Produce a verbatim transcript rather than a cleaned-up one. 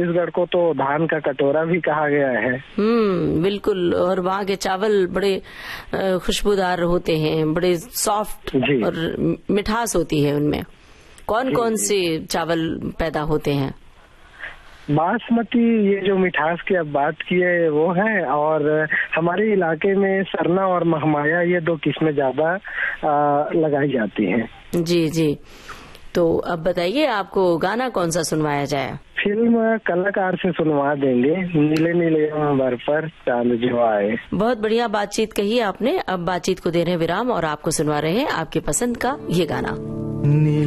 छत्तीसगढ़ को तो धान का कटोरा भी कहा गया है। हम्म, बिल्कुल। और वहाँ के चावल बड़े खुशबूदार होते हैं, बड़े सॉफ्ट और मिठास होती है उनमें। कौन कौन से चावल पैदा होते हैं? बासमती, ये जो मिठास की अब बात की है वो है, और हमारे इलाके में सरना और महमाया, ये दो किस्में ज्यादा लगाई जाती हैं। जी जी। तो अब बताइए, आपको गाना कौन सा सुनवाया जाए? फिल्म कलाकार से सुनवा देंगे, नीले नीले अंबर पर चांद जो आए। बहुत बढ़िया बातचीत कही आपने। अब बातचीत को दे रहे हैं विराम और आपको सुनवा रहे हैं आपके पसंद का ये गाना।